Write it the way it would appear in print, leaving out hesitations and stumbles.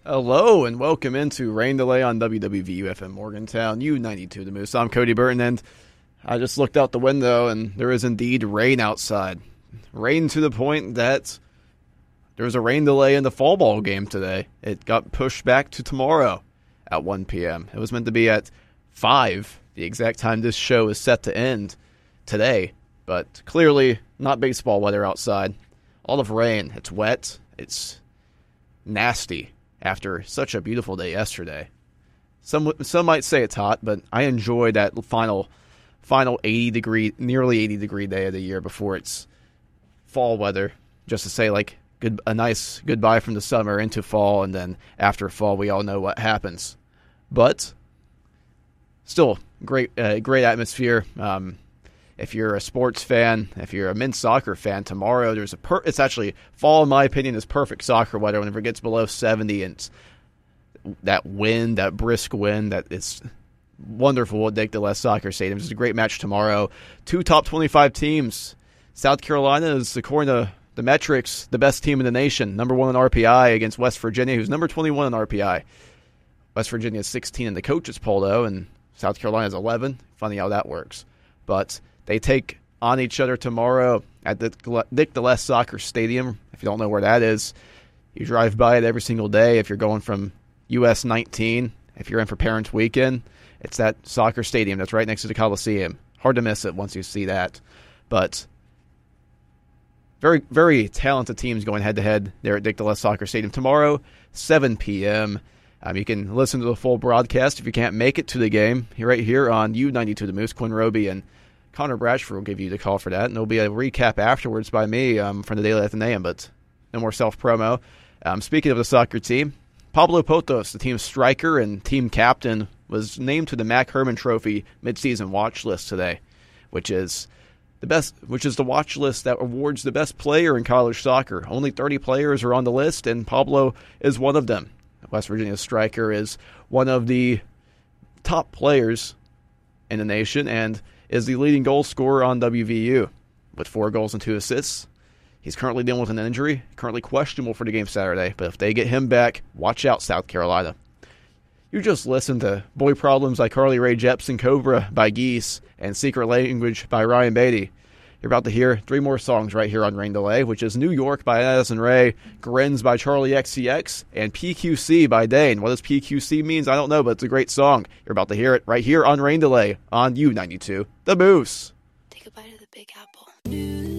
Hello and welcome into Rain Delay on WWVU FM Morgantown, U92 The Moose. I'm Cody Burton, and I just looked out the window and there is indeed rain outside. Rain to the point that there was a rain delay in the fall ball game today. It got pushed back to tomorrow at 1 p.m. It was meant to be at 5, the exact time this show is set to end today, but clearly not baseball weather outside. All of rain. It's wet. It's nasty. After such a beautiful day yesterday. Some might say it's hot, but I enjoy that final nearly 80 degree day of the year before it's fall weather, just to say like a nice goodbye from the summer into fall, and then after fall we all know what happens. But still great atmosphere. If you're a sports fan, if you're a men's soccer fan, tomorrow it's actually, fall in my opinion is perfect soccer weather whenever it gets below 70 and that wind, that brisk wind, that is wonderful at Dick DeLess Soccer Stadium. It's a great match tomorrow. 2 top 25 teams. South Carolina is, according to the metrics, the best team in the nation, number 1 in RPI against West Virginia, who's number 21 in RPI. West Virginia is 16 in the coaches poll though, and South Carolina is 11. Funny how that works. But they take on each other tomorrow at the Dick DeLess Soccer Stadium. If you don't know where that is, you drive by it every single day. If you're going from US 19, if you're in for Parents Weekend, it's that soccer stadium that's right next to the Coliseum. Hard to miss it once you see that. But very, very talented teams going head-to-head there at Dick DeLess Soccer Stadium tomorrow, 7 p.m. You can listen to the full broadcast if you can't make it to the game right here on U92 The Moose. Quinn Roby and Connor Bratchford will give you the call for that, and there'll be a recap afterwards by me from the Daily Athenaeum, but no more self-promo. Speaking of the soccer team, Pablo Potos, the team's striker and team captain, was named to the Mac Herman Trophy midseason watch list today, which is the watch list that awards the best player in college soccer. Only 30 players are on the list, and Pablo is one of them. West Virginia striker is one of the top players in the nation and is the leading goal scorer on WVU with 4 goals and 2 assists. He's currently dealing with an injury, currently questionable for the game Saturday, but if they get him back, watch out, South Carolina. You just listened to Boy Problems by Carly Rae Jepsen, Cobra by Geese, and Secret Language by Ryan Beatty. You're about to hear 3 more songs right here on Rain Delay, which is New York by Addison Rae, Grins by Charlie XCX, and PQC by Dane. What does PQC means? I don't know, but it's a great song. You're about to hear it right here on Rain Delay on U92 The Moose. Take a bite of the Big Apple.